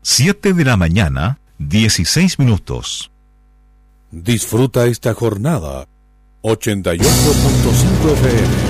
7 de la mañana, 16 minutos. Disfruta esta jornada. 88.5 FM.